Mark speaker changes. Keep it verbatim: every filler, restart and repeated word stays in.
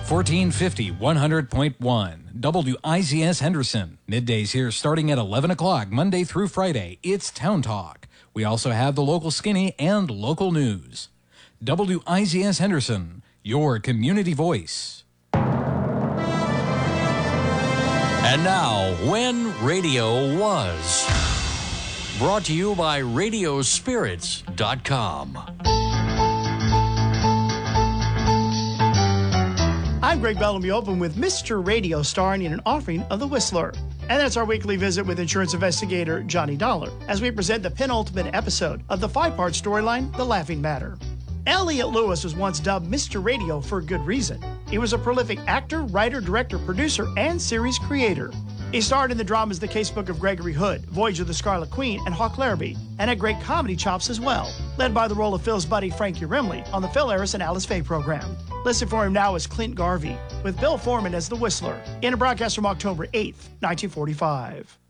Speaker 1: fourteen fifty, one hundred point one. W I Z S Henderson. Middays here starting at eleven o'clock, Monday through Friday. It's Town Talk. We also have the local skinny and local news. W I Z S Henderson, your community voice.
Speaker 2: And now, When Radio Was. Brought to you by radio spirits dot com.
Speaker 3: I'm Greg Bellamy, open with Mister Radio, starring in an offering of The Whistler. And that's our weekly visit with insurance investigator Johnny Dollar, as we present the penultimate episode of the five-part storyline, The Laughing Matter. Elliot Lewis was once dubbed Mister Radio for good reason. He was a prolific actor, writer, director, producer, and series creator. He starred in the dramas The Casebook of Gregory Hood, Voyage of the Scarlet Queen, and Hawk Larrabee, and had great comedy chops as well, led by the role of Phil's buddy Frankie Rimley on the Phil Harris and Alice Faye program. Listed for him now is Clint Garvey, with Bill Foreman as the Whistler, in a broadcast from October eighth, nineteen forty-five.